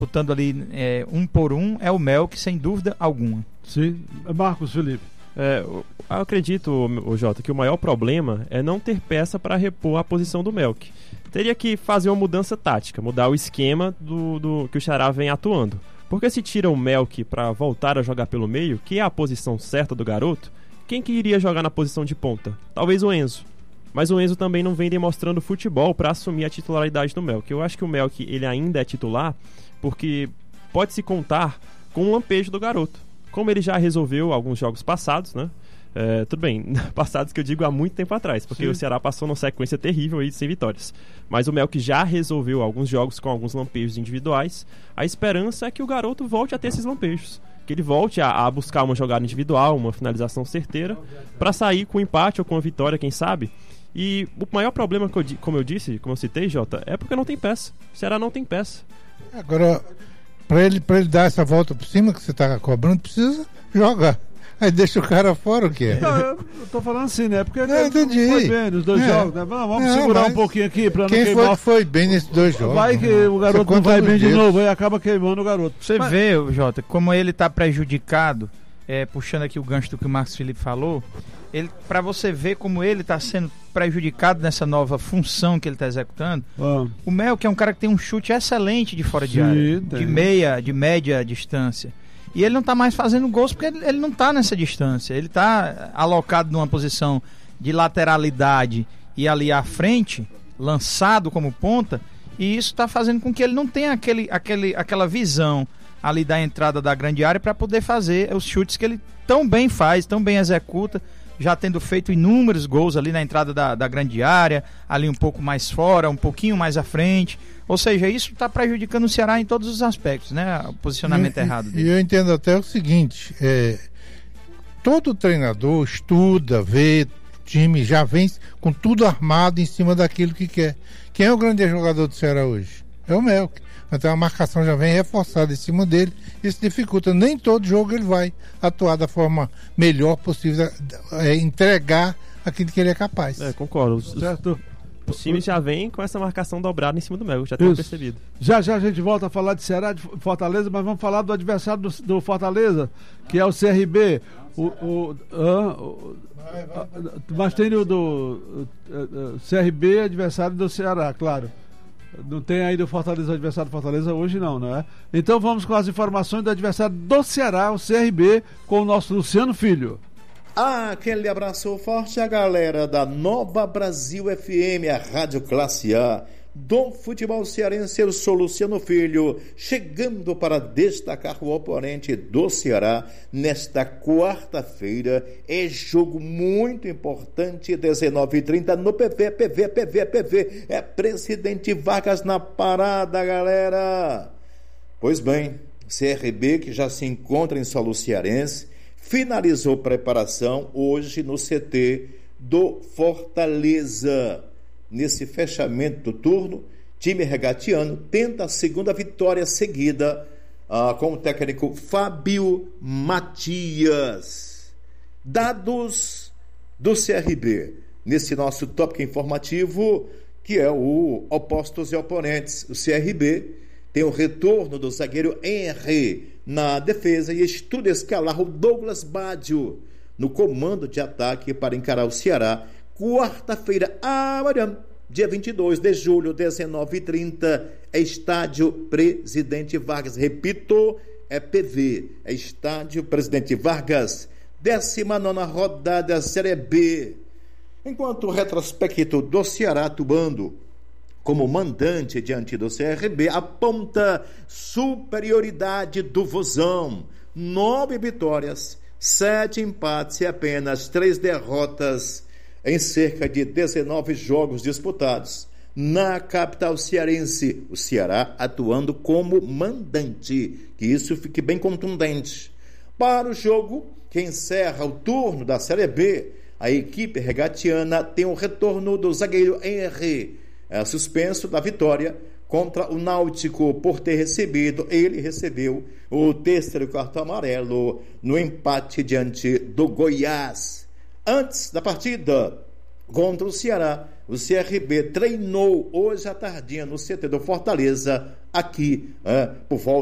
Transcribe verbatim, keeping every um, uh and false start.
disputando ali é, um por um, é o Melk, sem dúvida alguma. Sim. Marcos Felipe. É, eu acredito, o Jota, que o maior problema é não ter peça para repor a posição do Melk. Teria que fazer uma mudança tática, mudar o esquema do, do que o Ceará vem atuando. Porque se tira o Melk para voltar a jogar pelo meio, que é a posição certa do garoto, quem que iria jogar na posição de ponta? Talvez o Enzo. Mas o Enzo também não vem demonstrando futebol para assumir a titularidade do Melk. Eu acho que o Melk ele ainda é titular porque pode-se contar com um lampejo do garoto. Como ele já resolveu alguns jogos passados, né? É, tudo bem, passados que eu digo há muito tempo atrás, porque Sim. o Ceará passou numa sequência terrível aí sem vitórias. Mas o Melk já resolveu alguns jogos com alguns lampejos individuais. A esperança é que o garoto volte a ter esses lampejos, que ele volte a, a buscar uma jogada individual, uma finalização certeira, para sair com um empate ou com uma vitória, quem sabe. E o maior problema, que eu, como eu disse, como eu citei, Jota, é porque não tem peça. O Ceará não tem peça. Agora, para ele, pra ele dar essa volta por cima que você está cobrando, precisa jogar. Aí deixa o cara fora, o quê? Não, eu tô falando assim, né? Porque não, entendi. Foi bem nos dois é. jogos, né? Vamos, vamos não, segurar um pouquinho aqui para não quem queimar. Quem foi que foi bem nesses dois jogos? Vai que o garoto não vai bem de novo, aí acaba queimando o garoto. Você Mas... vê, Jota, como ele tá prejudicado, é, puxando aqui o gancho do que o Marcos Felipe falou, ele, para você ver como ele tá sendo prejudicado nessa nova função que ele tá executando, ah. o Mel, que é um cara que tem um chute excelente de fora Sim, de área, tem. de meia, de média distância. E ele não está mais fazendo gols porque ele, ele não está nessa distância. Ele está alocado numa posição de lateralidade e ali à frente, lançado como ponta, e isso está fazendo com que ele não tenha aquele, aquele, aquela visão ali da entrada da grande área para poder fazer os chutes que ele tão bem faz, tão bem executa, já tendo feito inúmeros gols ali na entrada da, da grande área, ali um pouco mais fora, um pouquinho mais à frente. Ou seja, isso está prejudicando o Ceará em todos os aspectos, né? O posicionamento e, errado dele. E eu entendo até o seguinte, é, todo treinador estuda, vê, o time já vem com tudo armado em cima daquilo que quer. Quem é o grande jogador do Ceará hoje? É o Melk. Então a marcação já vem reforçada em cima dele, isso dificulta. Nem todo jogo ele vai atuar da forma melhor possível, é, entregar aquilo que ele é capaz. É, concordo. Certo. Os times já vêm com essa marcação dobrada em cima do Melk, já tenho percebido. Já já a gente volta a falar de Ceará, de Fortaleza, mas vamos falar do adversário do, do Fortaleza, que é o C R B. O, o, ah, o, ah, mas tem o do uh, uh, C R B, adversário do Ceará, claro. Não tem ainda o Fortaleza, o adversário do Fortaleza hoje não, não é? Então vamos com as informações do adversário do Ceará, o C R B, com o nosso Luciano Filho. Ah, aquele abraço forte à galera da Nova Brasil F M, a Rádio Classe A, do futebol cearense. Eu sou Luciano Filho, chegando para destacar o oponente do Ceará nesta quarta-feira. É jogo muito importante, dezenove e trinta no P V, P V, P V, P V. É Presidente Vargas na parada, galera. Pois bem, C R B, que já se encontra em solo cearense, finalizou preparação hoje no C T do Fortaleza. Nesse fechamento do turno, time regatiano tenta a segunda vitória seguida uh, com o técnico Fábio Matias. Dados do C R B, nesse nosso tópico informativo, que é o opostos e oponentes. O C R B tem o retorno do zagueiro Henry na defesa e estuda escalar o Douglas Baggio no comando de ataque para encarar o Ceará quarta-feira, amanhã, dia vinte e dois de julho, dezenove e trinta, é estádio Presidente Vargas. Repito, é P V, é estádio Presidente Vargas, décima nona rodada Série B. Enquanto o retrospecto do Ceará atuando como mandante diante do C R B aponta superioridade do Vozão, nove vitórias, sete empates e apenas três derrotas em cerca de dezenove jogos disputados na capital cearense. O Ceará atuando como mandante, que isso fique bem contundente. Para o jogo que encerra o turno da Série B, a equipe regatiana tem o retorno do zagueiro Henry, é, suspenso da vitória contra o Náutico por ter recebido, ele recebeu o terceiro cartão amarelo no empate diante do Goiás. Antes da partida, contra o Ceará. O C R B treinou hoje à tardinha no C T do Fortaleza, aqui, é, por volta